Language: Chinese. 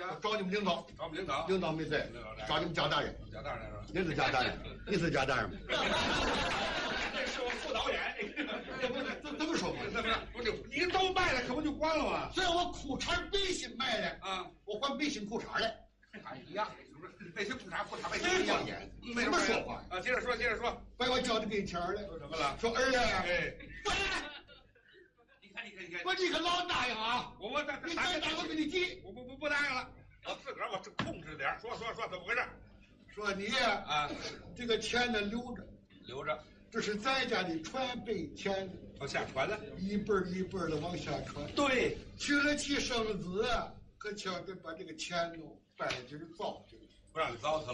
呀？ 找你们领导。 找我们领导。 领导没在，找你们贾大人。 贾大人你是贾大人，你是贾大人吗？ 这是我副导演。 怎么说嘛？ 不是你都卖了，可不就关了吗？ 虽然我裤衩背心卖了啊， 我换背心裤衩了。 哎呀，背心裤衩背心一样。 没什么说话啊？接着说，接着说。 把我叫到跟前了。 说什么了？ 说儿子， 哎，你看， 你可老答应啊！ 我你再答我跟你急。 我不答应了，我自个儿我控制点。说，怎么回事？ 说你呀啊，这个钱呢留着，这是咱家的传辈钱， 往下传了， 一辈一辈的往下传。 对， 娶了妻生子，可千万别把这个钱弄败劲儿糟践， 不让你糟蹋了。